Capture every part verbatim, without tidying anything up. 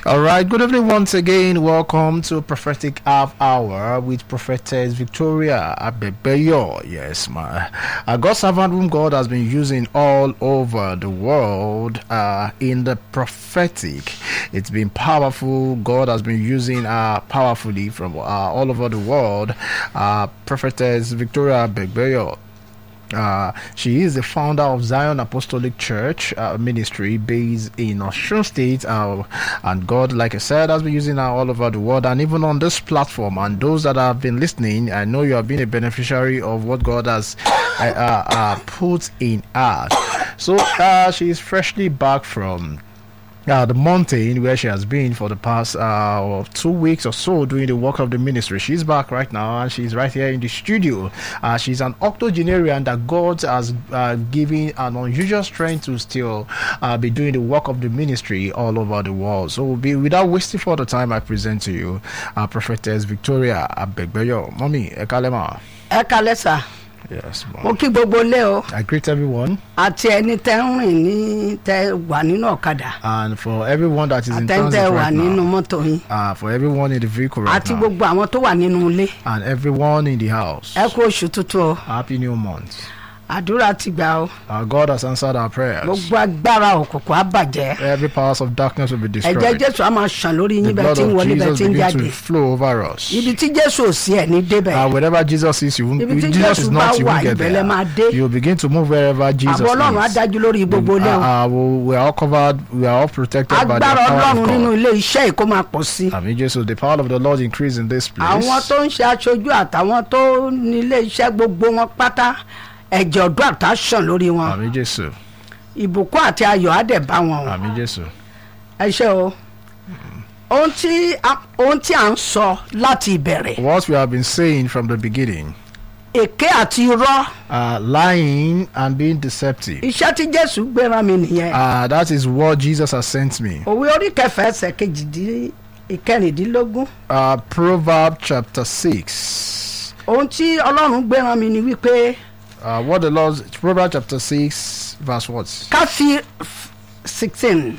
All right, good evening once again. Welcome to Prophetic Half Hour with Prophetess Victoria Abebeyo. Yes, my uh, God's servant whom God has been using all over the world uh, in the prophetic. It's been powerful. God has been using uh, powerfully from uh, all over the world. Uh, Prophetess Victoria Abebeyo. Uh, she is the founder of Zion Apostolic Church uh, Ministry based in Osun State, uh, and God, like I said, has been using her all over the world and even on this platform. And those that have been listening, I know you have been a beneficiary of what God has uh, uh, uh, put in us. So uh, she is freshly back from Uh, the mountain where she has been for the past uh, two weeks or so doing the work of the ministry. She's back right now and she's right here in the studio. Uh, she's an octogenarian that God has uh, given an unusual strength to still uh, be doing the work of the ministry all over the world. So we'll be, without wasting further time, I present to you uh, Prophetess Victoria Abebeyo. Mommy, Ekalema. Ekalesa. Yes, mo kí gbogbo lé o. I greet everyone. Àti ẹni tẹ́ ń rìn ní tẹ́ wà nínú ọ̀kadà. And for everyone that is in transit Àtẹ̀ntẹ̀ wà right nínú now. mọ́tò yín. Uh, for everyone in the vehicle right Àti now. gbogbo àwọn tó wà nínú ilé. And everyone in the house. Ẹ kú oṣù tuntun o. Happy new month. Àdúrà ti gbà o. Our God has answered our prayers. Gbogbo agbára òkùnkùn á bàjẹ́. Every powers of darkness will be destroyed. Ẹ̀jẹ̀ Jésù á máa ṣàn lórí The yín bẹ́ẹ̀ blood tí ń of wọlé bẹ́ẹ̀ Jesus tí ń begins jáde. to flow over us. Ibi tí Jésù ò sí ẹ̀ ní débẹ̀. Uh, wherever Jesus is, you won't, Ibi tí Jesus is Jésù not, bá you wà won't get ibẹ̀ lẹ máa dé. there. You'll begin to move wherever Jesus Àbọ̀ Ọlọ́run á is. dájú lórí gbogbo ilé o. Uh, uh, we- we are all covered, we are all protected by the Agbára power Ọlọ́run of nínú God. ilé iṣẹ́ yìí kó máa pọ̀ sí. I mean, Jesus, the power of the Lord increase in this place. Àwọn tó ń ṣe aṣojú àtàwọn tó nílé iṣẹ́ gbogbo wọn pátá ẹ̀jẹ̀ ọ̀dọ́ àtà ṣàn lórí wọn. I mean, Jesus. Ìbùkún àti ayọ̀ á dẹ̀ bá wọn o. I mean, Jesus. Ẹ ṣé o. Ohun tí a- ohun tí à ń sọ láti ìbẹ̀rẹ̀. What we have been saying from the beginning, Èké àti irọ́. uh, lying and being deceptive. Iṣẹ́ tí Jésù gbéra mi nìyẹn. Uh, that is what Jesus has sent me. Òwe orí kẹfà ẹsẹ̀ kejìdín ìkẹrìndínlógún. Uh, Proverbs chapter six. Ohun tí Ọlọ́run gbéra mi ni wípé Uh, what the Lord, Proverbs chapter six, verse what? ká fi sixteen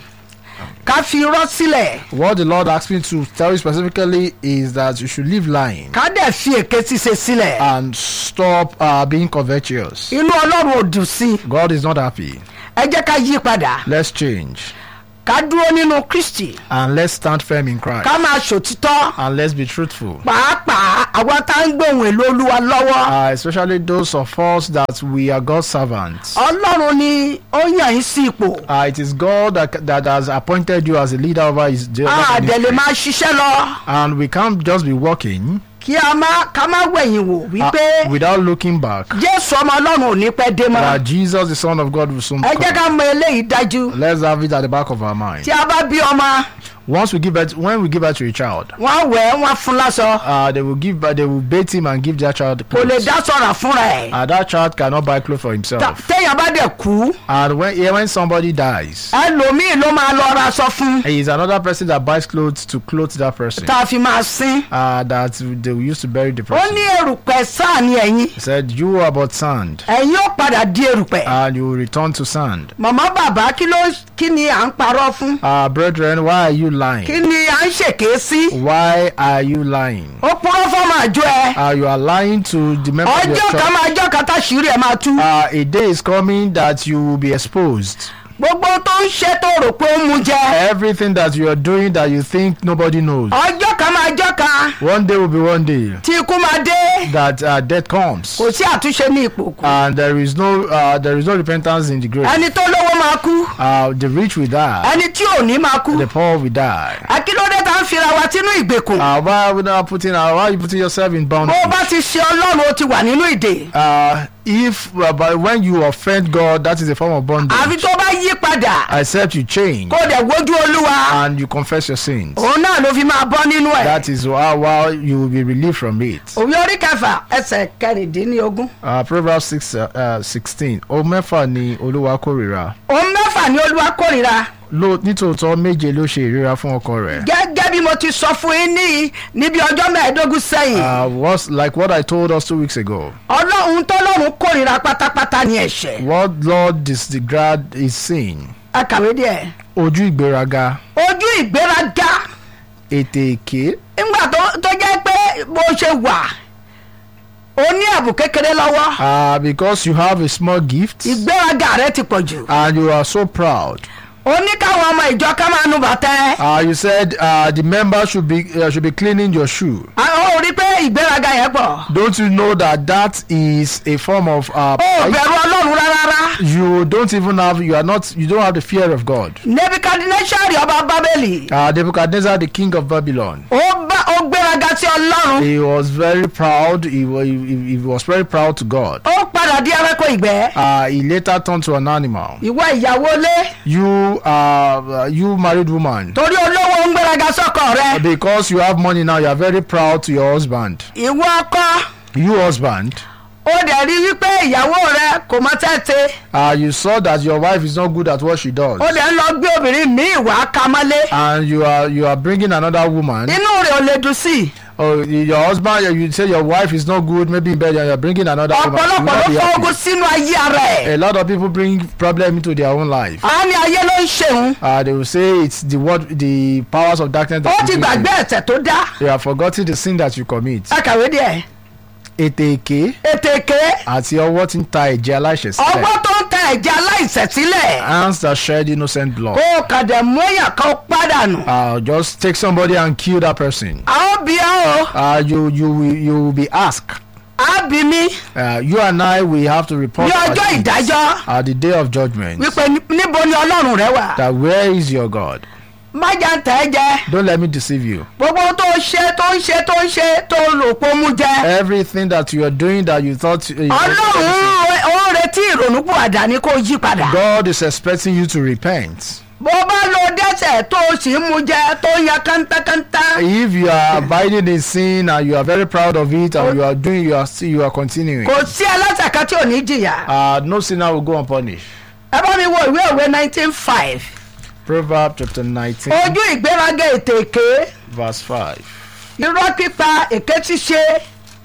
ká fi irọ́ sílẹ̀ What the Lord asked me to tell you specifically is that you should leave lying ká dẹ̀ fi èké ṣíṣe sílẹ̀. and stop uh, being covetous. Inú Ọlọ́run ò dùn sí. God is not happy. Ẹ jẹ́ ká yí padà. Let's change Ká dúró nínú Kristi. and let's stand firm in Christ Ká máa ṣòtítọ́. and let's be truthful. Pàápàá àwọn tá ń gbóhùn èlò Olúwa lọ́wọ́. Uh, especially those of us that we are God's servants. Ọlọ́run ni ó yàn yín sí ipò. Uh, it is God that, that has appointed you as a leader over His over Àdẹ̀ lè ministry. máa ṣiṣẹ́ lọ. And we can't just be walking Kí a má ká má wẹ̀yìn wò uh, wípé without looking back. Jésù ọmọ Ọlọ́run ò ní pẹ́ dé mọ́. That Jesus, the Son of God, will soon Ẹ jẹ́ come. ká mọ eléyìí dájú. Let's have it at the back of our mind. Tí a bá bí ọmọ, Once we give birth, when we give birth to a child, wọ́n á wẹ̀ ẹ́, wọ́n á fún láṣọ. uh, they will give, birth- they will bathe him and give their child Kò lè clothes. dá sọ̀rọ̀ fúnra ẹ̀. Uh, that child cannot buy clothes for Ta- himself. Téèyàn bá dẹ̀ kú, And when yeah, when somebody dies, ẹlòmíì ló máa lọ ra aṣọ fún. he is another person that buys clothes to clothe that person. Tá a fi máa sín. Uh, that they will use to bury the Ó person. ní erùpẹ̀ sáà ni ẹ̀yin. He said, "You are but sand, Ẹ̀yin ó padà di erùpẹ̀. and you will return to sand." Màmá bàbá kí ló kí ni à ń parọ́ fún? Uh, brethren, why are you lying? Kí ni à ń ṣèké sí? Why are you lying? Ó purọ́ fọ́mọ àjọ ẹ. Uh, you are lying to the member of your Ọjọ́ kan church. máa jọ́ kan táṣírí ẹ̀ máa tú. Uh, a day is coming that you will be exposed. Gbogbo tó ń ṣe tó rò pé ó ń mu jẹ. Everything that you are doing that you think nobody knows. Ọjọ́ kan máa jọ́ kan One day will be one day tí ikú máa dé. that uh, death comes, Kò sí àtúnṣe ní ipò kù. and there is no uh, there is no repentance in the grave. Ẹni tó lówó máa kú. Uh, the rich will die, Ẹni tí ò ní máa kú. the poor will die. Akílódé tá ń fira wa sínú ìgbèkùn. Uh, why are we not putting? Uh, why are you putting yourself in Bó bondage? o bá ti ṣe Ọlọ́run ó ti wà nínú ìdè. Uh, if uh, but when you offend God, that is a form of Àfi bondage. tó bá yí padà. Except you change Kó dẹ̀ wojú Olúwa. and you confess your sins. Òun náà ló fi máa bọ́ nínú ẹ̀. That is how, how you will be relieved from it. Òwe orí kẹfà ẹsẹ̀ kẹrìndínlógún. Uh, Proverbs six uh, uh, sixteen. O mẹ́fà ni Olúwa kórìíra. Òun mẹ́fà ni Olúwa kórìíra. Ló nítòótọ́ méje ló ṣe ìríra fún ọkọ rẹ̀. Gẹ́gẹ́ bí mo ti sọ fún yín ní níbi ọjọ́ mẹ́ẹ̀ẹ́dógún sẹ́yìn. Uh, was like what I told us two weeks ago. Ọlọ́run tọ́lọ́run kórìíra pátápátá ni ẹ̀ṣẹ̀. What Lord disregard is sin. A kàwé díẹ̀. Ojú ìgbéraga. Ojú ìgbéraga ètè èké. nígbà tó tó jẹ́ pé bó ṣe wà ó ní ẹ̀bùn kékeré lọ́wọ́. Uh, because you have a small gift. ìgbéraga rẹ ti pọ̀ jù. And you are so proud. ó ní káwọn ọmọ ìjọ ká máa nu bàtẹ́. Uh, you said uh, the members should be uh, should be cleaning your shoe. ó rí pé ìgbéraga yẹn pọ̀. Don't you know that that is a form of. Uh, ó bẹ̀rù ọlọ́run rárá. you don't even have. You are not. You don't have the fear of God. nebukadnezari ọba bábélì. Uh, Nebuchadnezzar, the king of Babylon. ó bá ó gbéraga sí ọlọ́run. He was very proud. He, wa- he, he he was very proud to God. ó padà di ẹranko ìgbẹ́. Uh, he later turned to an animal. ìwọ ìyàwó lé. You, uh, you married woman. torí olówó ń gbéraga sọ́kọ rẹ. Because you have money now, you are very proud to your husband. ìwọ ọkọ. You husband, ó dẹ̀ rí wípé ìyàwó rẹ kò mọ tẹ́tẹ́. uh, you saw that your wife is not good at what she does, ó dẹ̀ ń lọ gbé obìnrin míì wá kamálé. and you are you are bringing another woman. inú rẹ̀ ò lè dùn sí i. Or your husband, you say your wife is not good, maybe in bed, and you are bringing another woman. You will ọ̀pọ̀lọpọ̀ not ló be fọ́ happy. ogun sínú ayé ara ẹ̀. A lot of people bring problem into their own life. a ní ayé ló ń ṣeun. Uh, they will say it's the what the powers of darkness. ó That ti is doing gbàgbé things. ẹ̀ṣẹ̀ tó dá. They have forgotten the sin that you commit. ẹ kàwé díẹ̀. Ètè èké ètè èké. àti ọwọ́ tí ń ta ẹ̀jẹ̀ aláìṣẹ̀ sílẹ̀. ọwọ́ tó ń ta ẹ̀jẹ̀ aláìṣẹ̀ sílẹ̀. Hands that shed innocent blood. kó o kàn dẹ̀ mú èèyàn kan pàdánù. Uh, just take somebody and kill that person. àwọn bí ẹ o. Uh, you you will you will be asked. á bí mi. Uh, you and I we have to report ní our ọjọ́ deeds ìdájọ́. at the day of judgment. wípé ní- níbo ni ọlọ́run rẹ wà. That where is your God? má jà ń tẹ̀ ẹ́ jẹ. Don't let me deceive you. gbogbo tó ṣe tó ń ṣe tó ń ṣe tó lò pọ̀ mú jẹ. Everything that you are doing that you thought. Uh, ọlọ́run ó ń retí ìrònúpìwàdà ní kó yí padà. God is expecting you to repent. bó bá lo dẹ́ṣẹ̀ tó o sì ń mu jẹ tó ń ya kántákántá. If you are abiding in sin and you are very proud of it and you are doing you are still you are continuing. kò sí ẹlẹ́ṣẹ̀ kan tí ò ní jìyà. Uh, no sinner will go unpunished. ẹ bá mi wo ìwé òwe nineteen five. Proverbs chapter nineteen ojú ìgbéraga ètè èké. verse five. irọ́ pípa èké ṣíṣe.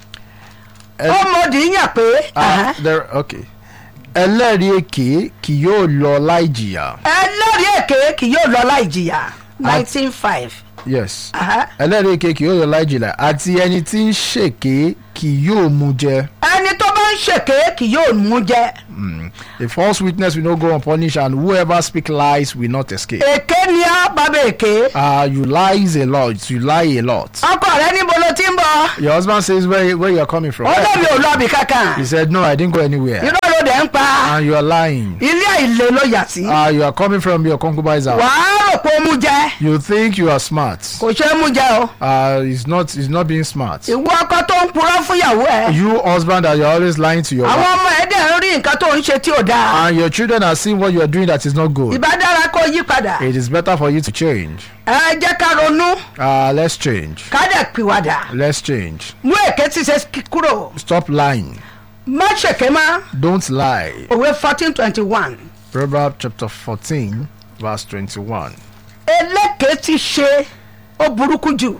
ó mọ̀dí yàn pé. Uh, there, okay. Ẹlẹ́rìí èké kì yóò lọ láì jìyà. ẹlẹ́rìí èké kì yóò lọ láì jìyà. nineteen five. Yes. Ẹlẹ́rìí èké kì yóò lọ láì jìyà àti ẹni tí ń ṣèké kì yóò mú jẹ. ẹni tó bá ń ṣèké kì yóò mú jẹ. Mm. A false witness will not go unpunished and whoever speak lies will not escape. èké ni á bàbá èké. Uh, you lies a lot. You lie a lot. ọkọ rẹ níbo ló ti ń bọ̀. Your husband says where where you are coming from. ó lómi ò lọ bì He kankan. said no, I didn't go anywhere. irọ́ ló dẹ̀ ń pa. And you are lying. ilé àìlè ló yà sí. Uh, you are coming from your concubine's house. wàá rò pé ó mú jẹ. You think you are smart. kò ṣe é mú jẹ o. Uh, it's not. It's not being smart. ìwọ ọkọ tó ń purọ́ fúnyàwó ẹ. You husband that you're always lying to your àwọn wife. ọmọ ẹ dẹ̀ ń rí nǹkan tó ń ṣe tí ò dáa. And your children are seeing what you are doing that is not good. ìbá dára kó yí padà. It is better for you to change. ẹ jẹ́ ká ronú. Uh, let's change. ká dẹ̀ pìwàdà. Let's change. mú èké tí ṣe kúrò. Stop lying. má ṣèké má. Don't lie. òwe fourteen twenty one. Proverbs chapter fourteen verse twenty-one. eléke ti ṣe ó burúkú jù.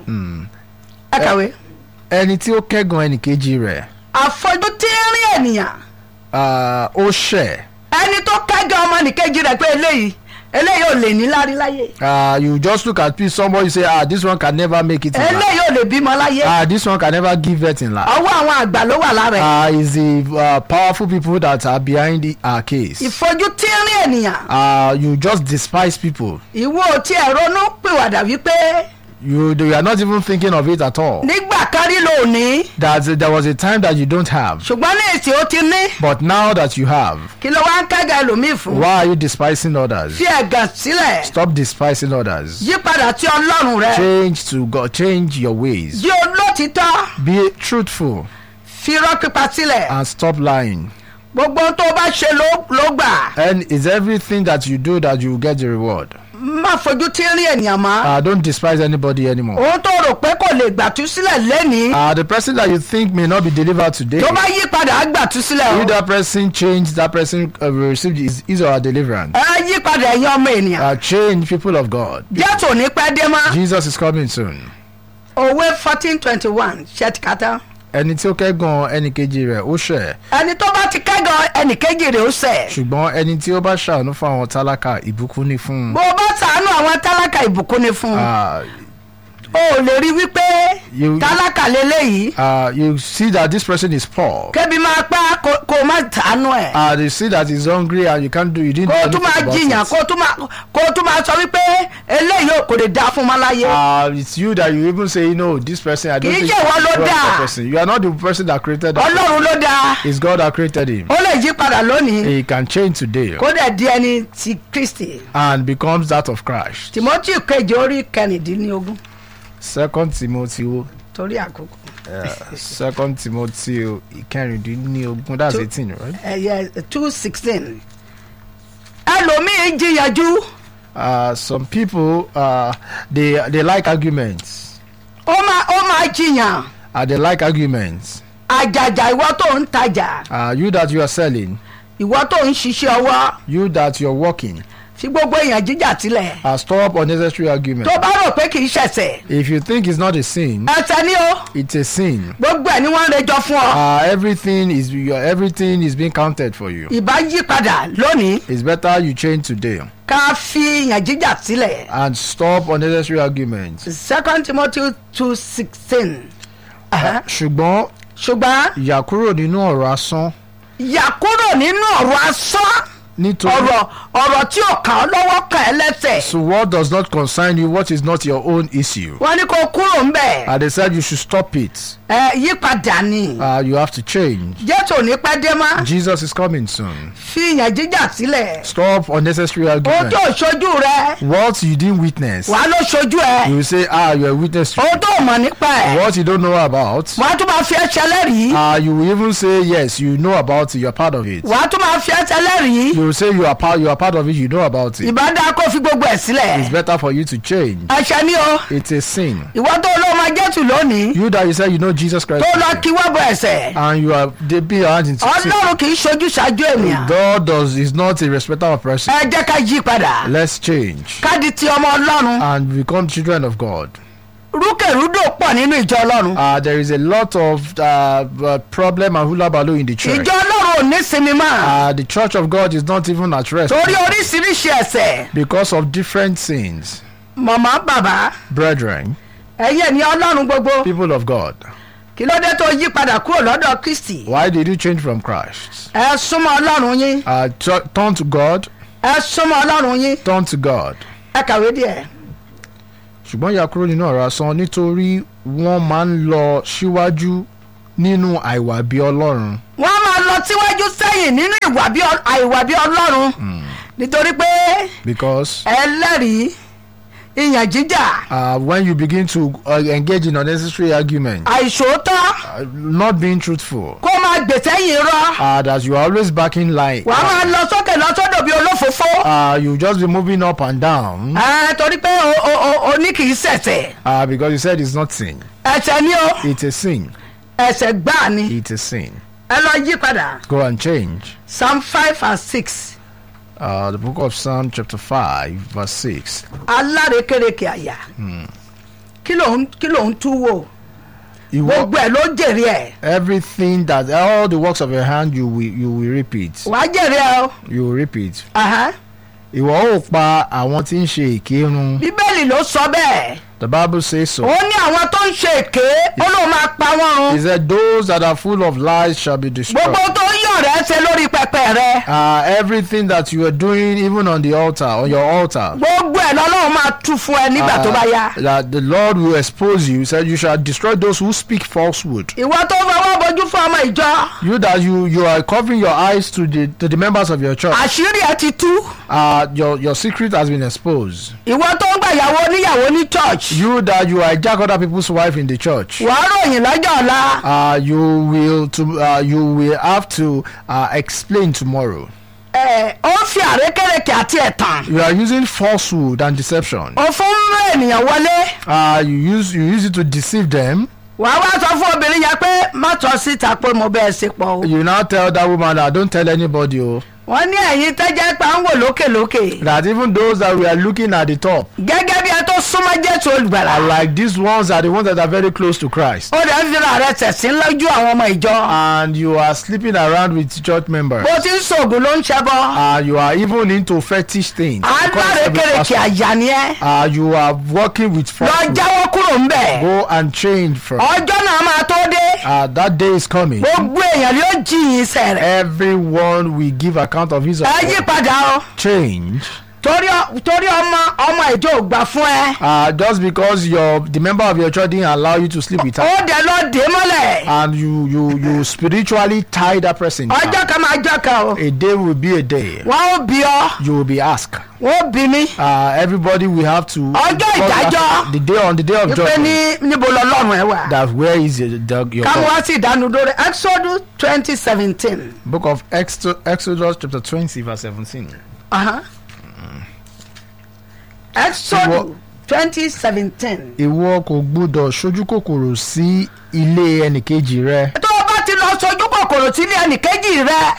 ẹ kàwé. Ẹni tí ó kẹ́gàn ẹnìkejì rẹ̀, àfọ̀jú tí ń rí ènìyàn. uh, ó ṣẹ̀. ẹni tó kẹ́gàn ọmọ nìkejì rẹ̀ pé eléyìí eléyìí ò lè ní lárí láyé. Uh, you just look at people, somebody say, ah, this one can never make it in life. eléyìí ò lè bímọ láyé. Ah, this one can never give birth in life. ọwọ́ àwọn àgbà ló wà lára ẹ̀. Ah, is the uh, powerful people that are behind the uh, case. ìfọ̀jú tí ń rí ènìyàn. Uh, you just despise people. ìwọ ò tiẹ̀ ronú pìwàdà wípé You, you are not even thinking of it at all. nígbà kan rí ló ní. That there was a time that you don't have, ṣùgbọ́n ní èsì ó ti ní. but now that you have, kí ló wá ń kẹ́gàn ẹlòmíì fún. why are you despising others? fi ẹ̀gàn sílẹ̀. Stop despising others. yí padà tí ọlọ́run rẹ. Change to God. Change your ways. yí olótìtọ́. Be truthful fi irọ́ pípa sílẹ̀. and stop lying. gbogbo tó o bá ṣe ló ló gbà. And it's everything that you do that you will get the reward. má fojú tí ń rí ènìyàn mọ́. Uh, don't despise anybody anymore. òun tó rò pé kò lè gbàtú sílẹ̀ lẹ́nìí. Uh, the person that you think may not be delivered today, tó bá yí padà á gbàtú sílẹ̀ o. if that person change, that person uh, will receive his, his or her deliverance. ẹ yí padà ẹ̀yin ọmọ ènìyàn. Uh, change, people of God. jésù ò ní pẹ́ dé mọ́. Jesus is coming soon. òwe fourteen twenty one ṣẹ́tìkátà. Ẹni tí ó kẹ́gàn ẹnìkejì rẹ̀ ó ṣẹ̀, ẹni tó bá ti kẹ́gàn ẹnìkejì rẹ̀ ó ṣẹ̀. ṣùgbọ́n ẹni tí ó bá ṣàánú fún àwọn tálákà ìbùkún ni fún un. bó o bá ṣàánú àwọn tálákà ìbùkún ni fún un. Uh, o lè rí wípé You- tálákà lélẹ́yìí Uh, you see that this person is poor. kébi máa pa kó kó má tànú ẹ̀. Uh, you see that he's hungry and you can't do. You didn't kó do tún máa anything jiyàn about kó tún máa kó tún máa sọ wípé eléyìí ò kò lè dáa fún it. maláyé. Uh, it's you that you even say, no, this person. I don't Kì í think ṣe ìwọ ló you are dáa. that person. You are not the person that created that. ọlọ́run ló dáa It's God that created him. ó lè yí padà lónìí He can change today kó dẹ̀ di ẹni ti Kristi. and becomes that of Christ. Timothy kejì orí kẹrìndínlógún Second Timothy, torí àkókò. uh, Second Timothy, ìkẹrìndínlógún. That's Two- eighteen, right? ẹyẹ two sixteen ẹlòmíín jiyànjú Uh, some people, uh, they they like arguments. ó máa ó máa jiyàn Uh, they like arguments. àjàjà ìwọ tó ń tajà Uh, you that you are selling, ìwọ tó ń ṣiṣẹ́ ọwọ́ you that you're working, fi gbogbo èèyàn jíjà sílẹ̀ uh, stop unnecessary argument. tó bá rò pé kì í ṣẹ̀ṣẹ̀ If you think it's not a sin, ẹ̀ṣẹ̀ ni ó it's a sin. gbogbo ẹ̀ ni wọ́n ń rejọ fún ọ Uh, everything is your everything is being counted for you. ìbá yí padà lónìí It's better you change today ká fi èèyàn jíjà sílẹ̀. and stop unnecessary arguments. Second Timothy two sixteen Ṣùgbọ́n ṣùgbọ́n ìyà kúrò nínú ọ̀rọ̀ asán yà kúrò nínú ọ̀rọ̀ asán nítorí. ọ̀rọ̀ ọ̀rọ̀ tí ò kàn ọ́ lọ́wọ́ kàn ẹ́ lẹ́sẹ̀ So what does not concern you, what is not your own issue? wọ́n ní kó kúrò ńbẹ̀ And they said you should stop it. ẹ yípadà ni Uh, you have to change. Jésù ò ní pẹ́ dé mọ́ Jesus is coming soon. fi ìyàn jíjà sílẹ̀ Stop unnecessary ohun argument. tó ṣojú rẹ What you didn't witness, wàá ló ṣojú ẹ you will say, ah, you're a witness to ohun it. tó mọ̀ nípa ẹ̀ What you don't know about, wàá tún máa fi ẹ́ ṣẹlẹ́rìí uh, you will even say, yes, you know about it, you're part of it. wàá tún máa fi ẹ́ ṣẹlẹ́rìí You will say you are part, you are part of it, you know about it. ìbá dáa kó fi gbogbo ẹ̀ sílẹ̀ It's better for you to change. ẹ̀ṣẹ̀ ni o It's a sin. ìwọ tó ló máa Jésù lónìí You that you say you know Jesus Christ tó lọ today, kí wọ́n bọ ẹ̀ṣẹ̀ and you are dipping your hands into sin. ọlọ́run kì í ṣojú ṣáájú ènìyàn God does is not a respecter of person. ẹ jẹ́ ká yí padà Let's change ká di ti ọmọ ọlọ́run and become children of God. rúkèrúdò pọ̀ nínú ìjọ ọlọ́run Uh, there is a lot of uh, uh, problem and hula baloo in the church. ìjọ ọlọ́run ò ní sinmi mọ́ Uh, the church of God is not even at rest torí oríṣiríṣi ẹ̀ṣẹ̀ because of different sins. màmá bàbá Brethren, ẹ̀yẹ ni ọlọ́run gbogbo people of God, kí ló dé tó yí padà kúrò lọ́dọ̀ Kristi why did you change from Christ? ẹ súnmọ́ ọlọ́run yín Uh, tu- turn to God, ẹ súnmọ́ ọlọ́run yín turn to God. ẹ kàwé díẹ̀ Ṣùgbọ́n ya kúrò nínú ọ̀rọ̀ asán nítorí wọ́n máa ń lọ síwájú nínú àìwà bí Ọlọ́run. wọ́n máa lọ síwájú sẹ́yìn nínú ìwà bí ọ- àìwà bí ọlọ́run nítorí pé Because ẹlẹ́rìí ìyàn jíjà uh, when you begin to uh, engage in unnecessary argument, àìṣòótọ́ uh, not being truthful, kó máa gbèsè yìí rọ uh, that you are always backing lie, wàá máa lọ sókè lọ sódò bí olófòfó uh, you just be moving up and down ẹ torí pé o- o- o- o ní kì í ṣẹ̀ṣẹ̀ uh, because you said it's not sin. ẹ̀ṣẹ̀ ni o It's a sin. ẹ̀ṣẹ̀ gbáà ni It's a sin. ẹ lọ yí padà Go and change. Psalm five and six Uh, the book of Psalm chapter five verse six. alárekereke àyà kí ló ń kí ló ń tú wò You gbogbo ẹ̀ ló jèrè ẹ̀ everything that all the works of your hand you will you will repeat. wàá jèrè ẹ̀ o You will repeat. Aha. Ìwọ ó pa àwọn tí ń ṣe èké run. bíbélì ló sọ bẹ́ẹ̀ The Bible says so. ó ní àwọn tó ń ṣe èké ó lóun máa pa wọ́n run He said those that are full of lies shall be destroyed. gbogbo tó ń yọ̀ rẹ̀ ṣe lórí pẹpẹ rẹ̀ Uh, everything that you are doing even on the altar, on your altar, gbogbo ẹ̀ lọ́lọ́run máa tú fún ẹ nígbà tó bá yá. uh, that the Lord will expose you. He said you shall destroy those who speak falsehood. ìwọ tó fọwọ́ bojú fún ọmọ ìjọ You that you you are covering your eyes to the to the members of your church. àṣírí ẹ ti tú Uh, your your secret has been exposed. ìwọ tó ń gbà ìyàwó oníyàwó ní church You that you hijack other people's wife in the church. wàá ròyìn lọ́jọ́ ọ̀la Uh, you will to uh, you will have to uh, explain tomorrow. ẹ̀ ó fi àrékèrèkè àti ẹ̀tàn You are using falsehood and deception. ó fún ènìyàn wọlé Uh, you use you use it to deceive them. wàá wá sọ fún obìnrin yẹn pé má tọ́ síta pé mo bẹ́ẹ̀ ṣe pọ̀ o. You now tell that woman that don't tell anybody. Oh, wọ́n ní ẹ̀yin tẹ́jẹ́ pa ń wò lókèlókè that even those that we are looking at the top, gẹ́gẹ́ bí ẹ tó súnmọ́ Jésù olùgbàlà. are like these ones are the ones that are very close to Christ. ó dẹ̀ ń fira rẹ̀ tẹ̀sí lójú àwọn ọmọ ìjọ. And you are sleeping around with church members. bó ti ń ṣoògùn ló ń ṣẹbọ. Uh, you are even into fetish things. alárékèrèkè àyà ni ẹ́. Uh, you are working with lọ falsehood. jáwọ́ kúrò ń bẹ̀. Go and change from. ọjọ́ náà máa tó dé. Uh, that day is coming. gbogbo èèyàn yóò jìyìn iṣẹ́ rẹ̀. Everyone will give account of his or ẹ yí her. padà o. Change. torí torí ọmọ ọmọ ìjọ ò gbà fún ẹ. Uh, just because your the member of your church didn't allow you to sleep with her. ó dẹ̀ lọ dé mọ́lẹ̀. And you you you spiritually tie that person down. ọjọ́ kan máa jọ́ kan o. A day will be a day. wọ́n ó bí ọ. You will be asked. wọ́n ó bí mi. Uh, everybody will have to. Ọjọ́ ìdájọ́. The day on the day of ìpè judgment. ní níbo lọ́lọ́run ẹ wà. That where is your, the, your káwọn God? wá sí ìdánudóre Exodus twenty seventeen. Book of Exodus, Exodus chapter twenty verse seventeen. Exodus twenty seventeen. Ìwọ kò gbúdọ̀ ṣojú kòkòrò sí ilé ẹnìkejì rẹ. tó o bá ti lọ sojú kòkòrò sílé ẹnìkejì rẹ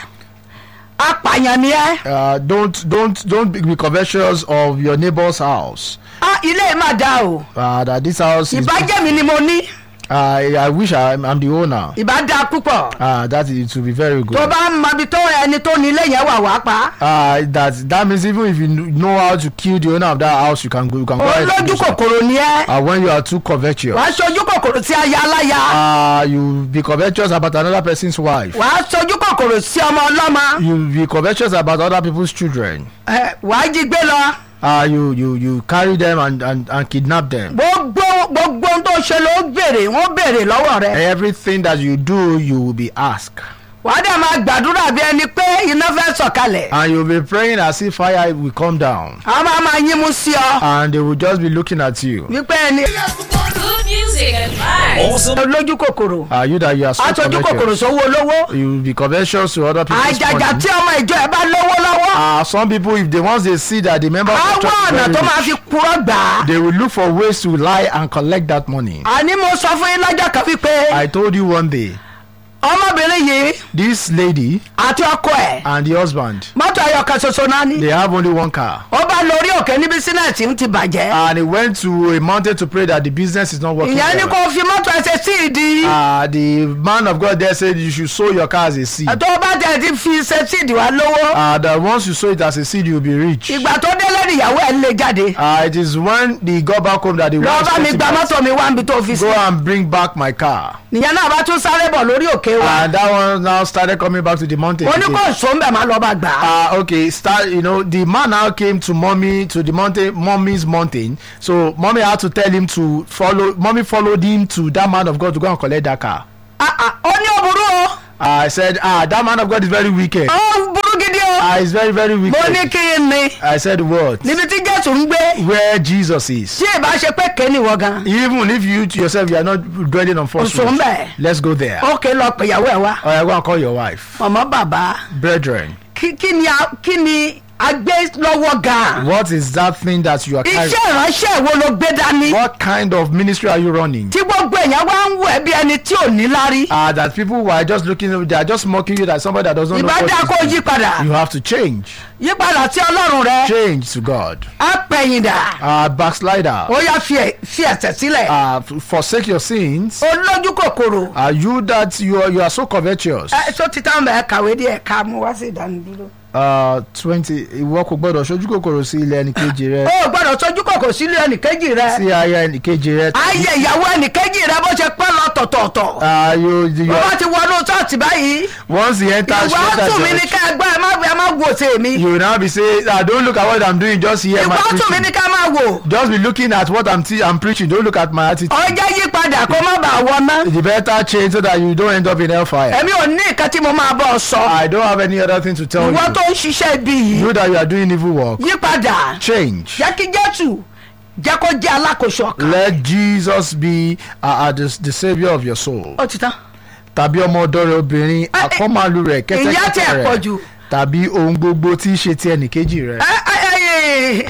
apààyàn ni ẹ. Uh, don't don't don't be covetous of your neighbor's house. ah ilé máa dá o. Uh, that this house is. ìbàjẹ́ mi ni mo ní. Uh, I wish I, I'm the owner. ìbá dá púpọ̀. Uh, that it will be very good. tó bá ń mọbi tó ẹni tó ní ilé yẹn wà wá pa. Uh, that that means even if you know how to kill the owner of that house, you can go. You can go ahead and olójú do so. kòkòrò ni ẹ. Uh, when you are too covetous. wàá sojú kòkòrò sí aya aláya. Uh, you be covetous about another person's wife. wàá sojú kòkòrò sí ọmọ ọlọ́mọ. You be covetous about other people's children. ẹ wàá jí gbé lọ. Uh, you you you carry them and, and, and kidnap them. gbogbo gbogbo ohun tó ṣe ló béèrè wọ́n béèrè lọ́wọ́ rẹ. Everything that you do, you will be asked. wàá dẹ̀ máa gbàdúrà bí ẹni pé iná fẹ́ sọ̀kalẹ̀. And you'll be praying as if fire will come down. a máa máa yín mú sí ọ. And they will just be looking at you. wípé ẹni. Good music and vibes. lójú kòkòrò. Uh, you that you are so aṣojú kòkòrò covetous. sówó olówó. You will be covetous to other people's àjàjà money. tí ọmọ ìjọ ẹ bá lówó lọ́wọ́. Uh, some people, if they once they see that the member of á the wá church is ọ̀nà very tó máa fi rich, purọ́ gbà á. they will look for ways to lie and collect that money. àní mo sọ fún yín lọ́jọ́ kan wípé I told you one day, ọmọbìnrin yìí this lady àti ọkọ ẹ̀ and the husband, mọ́tò ayọ̀kan ṣoṣo náà ní. they have only one car. ó bá lórí òkè ní bísínẹ́ẹ̀sì ń ti bàjẹ́. And he went to a mountain to pray that the business is not working. ìyẹn ní well. kó fi mọ́tò ẹsẹ̀ sí ìdí. Uh, the man of God there said you should sow your car as a seed. tó o bá tẹ̀ ti fi ṣe sí ìdí wa lówó. Uh, that once you sow it as a seed, you will be rich. ìgbà tó délé níyàwó ẹ̀ lè jáde. Uh, it is when they got back home that they lọ want bá mi gba mọ́tò mi wá níbi tó fi sí. go and bring back my car. nìyẹn náà bá tún sáré bọ̀ lórí òkè wa. And that one now started coming back to the mountain. mo ní again. kó sọ ń bẹ̀ máa lọ bá gbà á. Uh, okay, start. You know, the man now came to mommy to the mountain, mommy's mountain. So mommy had to tell him to follow. Mommy followed him to that man of God to go and collect that car. Ah, ah, ó ní òbúrú o. I said, ah, that man of God is very wicked. ó burú gidi o. Ah, he's very, very mo wicked. ní kí n ní. I said, what? níbi tí jésù ń gbé. Where Jesus is. tí ìbá ṣe pé kéènì wọ gan. Even if you to yourself, you are not dwelling on false Oṣù ń words. bẹ̀. Let's go there. ókè lọ pèyàwó ẹ̀ wá. Or I go and call your wife. ọmọ bàbá Brethren, kí kí ni a- kí ni a gbé lọ́wọ́ gan. what is that thing that you are carrying? iṣẹ́ ìránṣẹ́ wo ló gbé dání. What kind of ministry are you running? tí gbogbo èèyàn wá ń wò ẹ́ bí ẹni tí ò ní lárí. Uh, that people who are just looking, they are just mocking you that somebody that doesn't know ìbá what dá kó is yí padà. you have to change. yí padà sí ọlọ́run rẹ. Change to God. á pẹ̀yìndà. Uh, backslider. ó yá fi ẹ̀- fi ẹ̀sẹ̀ sílẹ̀. Uh, f- forsake your sins. olójú kòkòrò. Are you that you are, you are so covetous? ẹ tó ti tán bẹ́ẹ̀ kàwé díẹ̀ ká mú wá sí ìdánidúró. Uh, twenty. Ìwọ kò gbọdọ̀ ṣojú kòkòrò sí ilé ẹnìkejì rẹ. ó gbọ́dọ̀ tójú kòkòrò sílé ẹnìkejì rẹ. Sí aya ẹnìkejì rẹ. ayé ìyàwó ẹnìkejì rẹ bó ṣe pẹ́ lọ tọ̀tọ̀ọ̀tọ̀. Uh, you, you, bó bá ti wọnú ṣọ́ọ̀tì báyìí. once he enters ìwà tún mi ní church, ká gbọ́ ẹ má ẹ má wò sí èmi. you will now be saying, ah, don't look at what I'm doing, just hear my ìwà tún mi ní preaching. ká má wò. Just be looking at what I'm, te- I'm preaching. Don't look at my attitude. ọjọ́ yí padà kó má bàa wọ ná. The better change so that you don't end up in hellfire. èmi ò ní nǹkan tí mo máa bọ̀ sọ. I don't have any other thing to tell ìwọ you. tó ń ṣiṣẹ́ ibi yìí. You that you are doing evil work. yí padà. Change. jẹ́ kí jésù jẹ́ kó jẹ́ alákòóso ọkàn. Let Jesus be uh, uh, the, the saviour of your soul. ó ti tán. Tàbí ọmọ ọ̀dọ̀ rẹ̀ obìnrin, ẹ, àkọ́màlú rẹ̀, ìyá tí ẹ kẹ́tẹ́kẹ́tẹ́ pọ̀ rẹ̀, jù. tàbí ohun gbogbo tí í ṣe ti ẹnìkejì rẹ̀. ẹ ẹ ẹ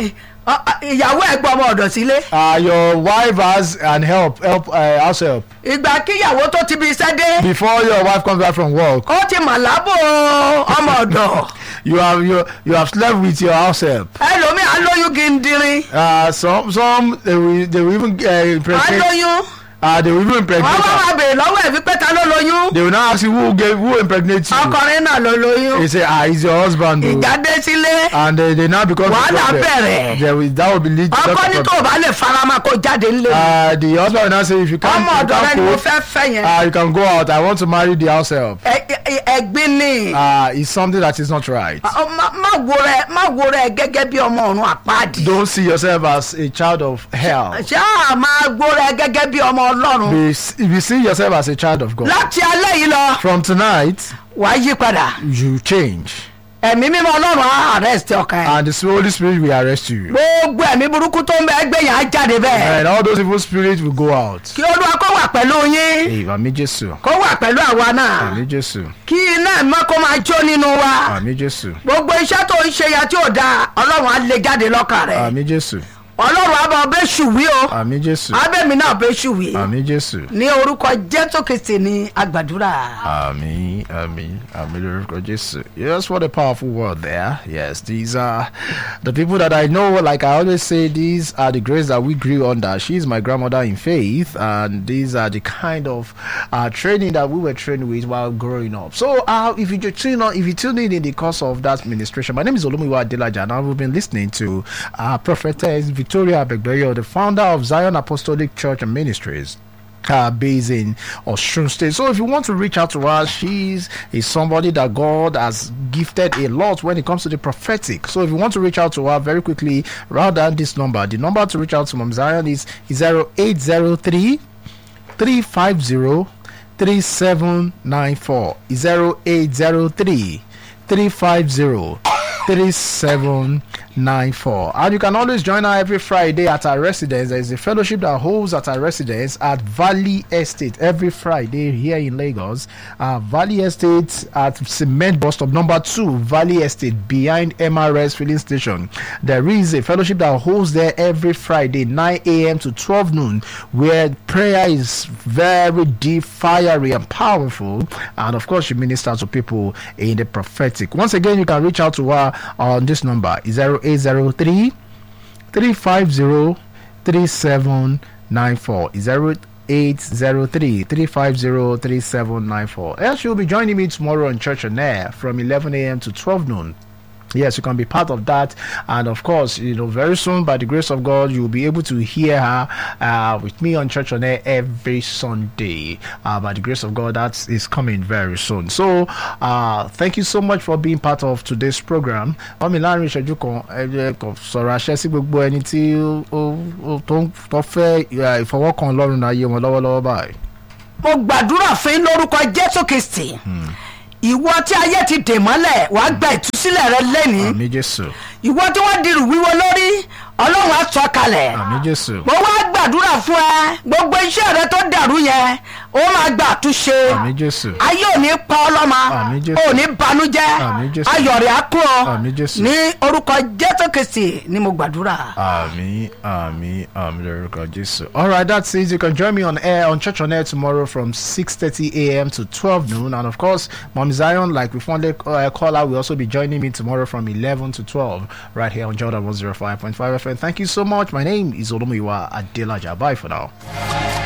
Ọ- ọ- ìyàwó ẹ̀ gbọ́ ọmọ ọ̀dọ̀ sílé. Uh, your wife has an help, help, uh, house help. ìgbà kíyàwó tó ti bí iṣẹ́ dé. Before your wife comes back from work, ó ti mà lábò ọmọ ọ̀dọ̀. you have you you have slept with your house help. ẹlòmíì á lóyún gíndírín. Uh, some some they will they will even uh, á impregnate. lóyún. Uh, they will even impregnate wọ́n wá her. máa bèrè lọ́wọ́ ẹ̀ wípé ta ló lóyún. They will now ask you who gave who impregnated you. ọkùnrin náà ló lóyún. They say ah, it's your husband. o. ìjà dé sílé. And uh, they now become. Wàhálà bẹ̀rẹ̀. There will that will be lead. ọkọ ní tó o bá lè farama kó jáde ńlẹ̀. Uh, the husband will now say if you can't, ọmọ you ọ̀dọ̀ rẹ can't ni mo cope, fẹ́ fẹ́ yẹn. uh, you can go out. I want to marry the house help. Ẹ- ẹ- ẹ̀gbin ni. Uh, it's something that is not right. Ọ- má má wo rẹ má wo rẹ gẹ́gẹ́ bí ọmọ ọ̀run àpáàdì. Don't see yourself as a child of hell. ṣé à máa wo rẹ gẹ́gẹ́ bí ọmọ ọlọ́run. Be, if you see yourself as a child of God, láti alẹ́ yìí lọ from tonight wàá yí padà. you change, ẹ̀mí mímọ́ ọlọ́run á arrest ọkàn ẹ̀. and the Holy Spirit will arrest you, gbogbo ẹ̀mí burúkú tó ń bẹ ẹgbẹ́ yẹn á jáde bẹ́ẹ̀. and all those evil spirits will go out. kí olúwa kó wà pẹ̀lú yín. Àmín Jésù, kó wà pẹ̀lú àwa náà. àmín Jésù, kí iná ìmọ̀ kó máa jó nínú wa. àmín Jésù, gbogbo iṣẹ́ tó ń ṣe ya tí ò dáa ọlọ́run á lè jáde lọ́kàn rẹ̀. àmín Jésù, ọlọ́run á bá ọbẹ̀ ṣùwí o. àmín Jésù, abẹ́mi náà bẹ́ ṣùwí. àmín Jésù. ní orúkọ jésù kristi ní agbàdúrà. Amen, amen, amen. Lórúkọ Jésù. Yes, what a powerful word there. Yes, these are the people that I know. Like I always say, these are the grace that we grew under. She's my grandmother in faith, and these are the kind of uh, training that we were trained with while growing up. So, uh, if you just tune on, if you tune in in the course of that ministration, my name is Olumiwa Adelaja, and I've been listening to uh, Prophetess Victoria Begbeyo, the founder of Zion Apostolic Church and Ministries. Uh, based in Osun State. So if you want to reach out to her, she's is somebody that God has gifted a lot when it comes to the prophetic. So if you want to reach out to her very quickly, write down this number. The number to reach out to Mom Zion is zero eight zero three, three five zero, three seven nine four. zero eight zero three, three five zero, three seven nine four. And you can always join her every Friday at our residence. There is a fellowship that holds at our residence at Valley Estate every Friday here in Lagos. Uh, Valley Estate at Cement Bus Stop number two, Valley Estate behind M R S filling station. There is a fellowship that holds there every Friday nine a.m. to twelve noon, where prayer is very deep, fiery and powerful, and of course she ministers to people in the prophetic. Once again, you can reach out to her on this number zero eight zero three, three five zero, three seven nine four. zero eight zero three, three five zero, three seven nine four. And she'll be joining me tomorrow on Church on Air from eleven a.m. to twelve noon. Yes, you can be part of that, and of course, you know, very soon, by the grace of God, you'll be able to hear her uh, with me on Church on Air every Sunday. Uh, by the grace of God, that is coming very soon. So, uh, thank you so much for being part of today's program. Omi láàrin ìṣẹ́jú kan, ẹ jẹ́ kó sọ̀rọ̀ àṣẹ sí gbogbo ẹni tí ó tó fẹ́ ìfọwọ́kàn Ọlọ́run náà yé wọn lọ́wọ́lọ́wọ́ báyìí. mo gbàdúrà fún yín lórúkọ jésù kristi. ìwọ tí ayé ti dè mọ́lẹ̀ wàá gba ìtúsílẹ̀ rẹ lẹ́nìí. Àmín Jésù, ìwọ tí wọ́n dirù wíwo lórí ọlọ́run á sọ kalẹ̀. àmín Jésù, mo wá gbàdúrà fún ẹ gbogbo iṣẹ́ rẹ tó dàrú yẹn ó máa gbà àtúnṣe. àmín Jésù, ayé ò ní pa ọ́ lọ́mọ Àmín Jésù. ò ní banújẹ́ Àmín Jésù. ayọ̀ rẹ̀ á kún ọ Àmín Jésù. ní orúkọ jésù kristi ni mo gbàdúrà. Amen, amen, amen, Lórúkọ Jésù. All right, that's it. You can join me on air on Church on Air tomorrow from six thirty a.m. to twelve noon, and of course, Mom Zion, like we found a uh, caller, will also be joining me tomorrow from eleven to twelve right here on Jordan one oh five point five F M. Thank you so much. My name is Olumiwa Adelaja. Bye for now.